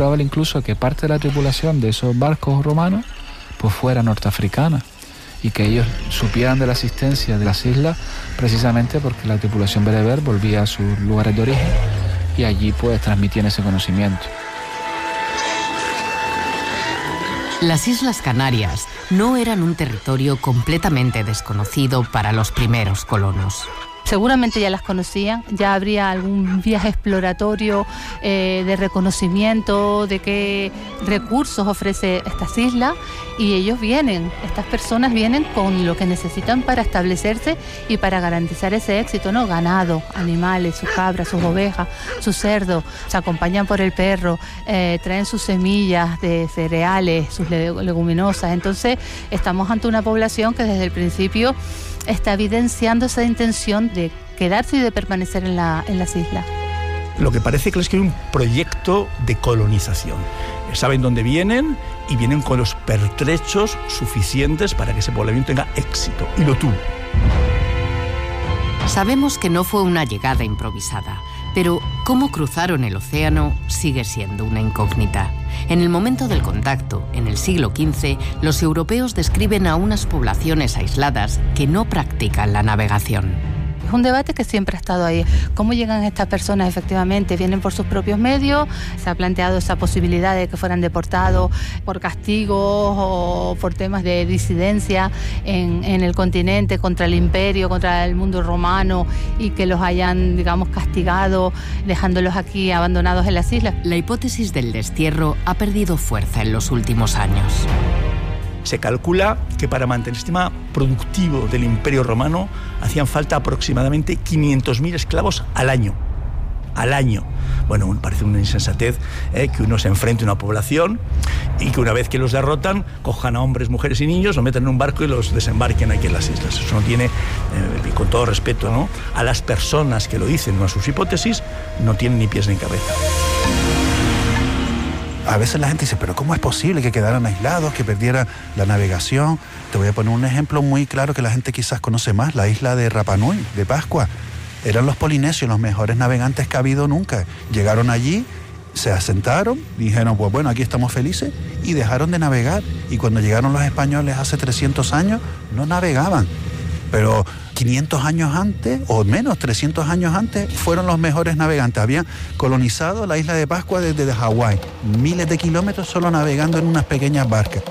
probable incluso que parte de la tripulación de esos barcos romanos pues fuera norteafricana y que ellos supieran de la existencia de las islas precisamente porque la tripulación bereber volvía a sus lugares de origen y allí pues transmitían ese conocimiento. Las Islas Canarias no eran un territorio completamente desconocido para los primeros colonos. Seguramente ya las conocían, ya habría algún viaje exploratorio de reconocimiento de qué recursos ofrece estas islas y ellos estas personas vienen con lo que necesitan para establecerse y para garantizar ese éxito, ¿no? Ganado, animales, sus cabras, sus ovejas, sus cerdos, se acompañan por el perro, traen sus semillas de cereales, sus leguminosas. Entonces estamos ante una población que desde el principio está evidenciando esa intención de quedarse y de permanecer en las islas. Lo que parece claro es que hay un proyecto de colonización. Saben dónde vienen y vienen con los pertrechos suficientes para que ese poblamiento tenga éxito. Y lo tuvo. Sabemos que no fue una llegada improvisada, pero cómo cruzaron el océano sigue siendo una incógnita. En el momento del contacto, en el siglo XV, los europeos describen a unas poblaciones aisladas que no practican la navegación. Es un debate que siempre ha estado ahí. ¿Cómo llegan estas personas efectivamente? ¿Vienen por sus propios medios? ¿Se ha planteado esa posibilidad de que fueran deportados por castigos o por temas de disidencia en el continente contra el imperio, contra el mundo romano y que los hayan, digamos, castigado dejándolos aquí abandonados en las islas? La hipótesis del destierro ha perdido fuerza en los últimos años. Se calcula que para mantener el sistema productivo del Imperio Romano hacían falta aproximadamente 500.000 esclavos al año. Al año. Bueno, parece una insensatez que uno se enfrente a una población y que una vez que los derrotan, cojan a hombres, mujeres y niños, los metan en un barco y los desembarquen aquí en las islas. Eso no tiene, con todo respeto, ¿no?, a las personas que lo dicen o a sus hipótesis, no tienen ni pies ni cabeza. A veces la gente dice, pero ¿cómo es posible que quedaran aislados, que perdieran la navegación? Te voy a poner un ejemplo muy claro que la gente quizás conoce más, la isla de Rapa Nui, de Pascua. Eran los polinesios los mejores navegantes que ha habido nunca. Llegaron allí, se asentaron, dijeron, pues bueno, aquí estamos felices, y dejaron de navegar. Y cuando llegaron los españoles hace 300 años, no navegaban. Pero 500 años antes, o menos, 300 años antes, fueron los mejores navegantes. Habían colonizado la isla de Pascua desde Hawái. Miles de kilómetros solo navegando en unas pequeñas barcas.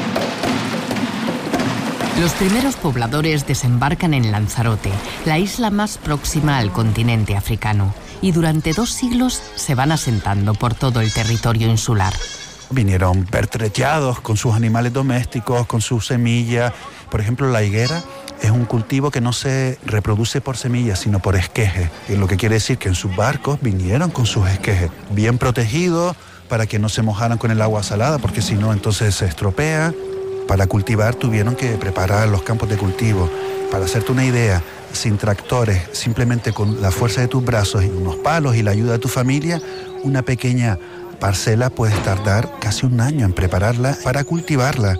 Los primeros pobladores desembarcan en Lanzarote, la isla más próxima al continente africano, y durante 2 siglos se van asentando por todo el territorio insular. Vinieron pertrechados con sus animales domésticos, con sus semillas. Por ejemplo, la higuera es un cultivo que no se reproduce por semillas, sino por esquejes. Y lo que quiere decir que en sus barcos vinieron con sus esquejes, bien protegidos para que no se mojaran con el agua salada, porque si no, entonces se estropea. Para cultivar tuvieron que preparar los campos de cultivo. Para hacerte una idea, sin tractores, simplemente con la fuerza de tus brazos y unos palos y la ayuda de tu familia, una pequeña parcela puedes tardar casi 1 año en prepararla para cultivarla.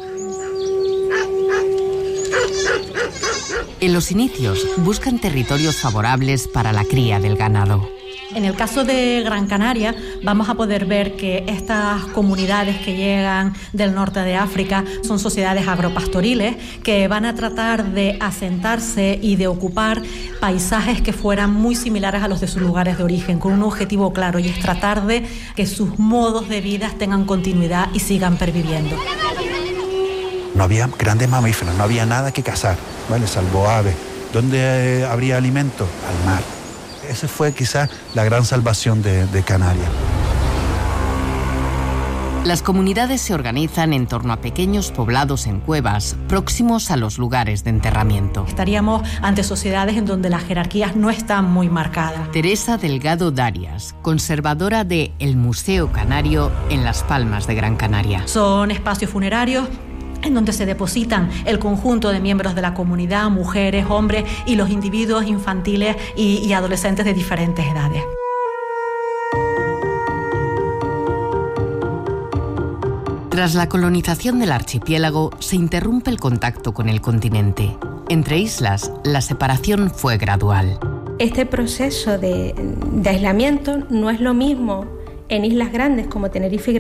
En los inicios buscan territorios favorables para la cría del ganado. En el caso de Gran Canaria vamos a poder ver que estas comunidades que llegan del norte de África son sociedades agropastoriles que van a tratar de asentarse y de ocupar paisajes que fueran muy similares a los de sus lugares de origen, con un objetivo claro, y es tratar de que sus modos de vida tengan continuidad y sigan perviviendo. No había grandes mamíferos, no había nada que cazar, ¿vale? Salvo aves. ¿Dónde habría alimento? Al mar. Esa fue quizás la gran salvación de Canarias. Las comunidades se organizan en torno a pequeños poblados en cuevas, próximos a los lugares de enterramiento. Estaríamos ante sociedades en donde las jerarquías no están muy marcadas. Teresa Delgado Darias, conservadora de El Museo Canario en Las Palmas de Gran Canaria. Son espacios funerarios en donde se depositan el conjunto de miembros de la comunidad, mujeres, hombres y los individuos infantiles y adolescentes de diferentes edades. Tras la colonización del archipiélago, se interrumpe el contacto con el continente. Entre islas, la separación fue gradual. Este proceso de aislamiento no es lo mismo en islas grandes como Tenerife y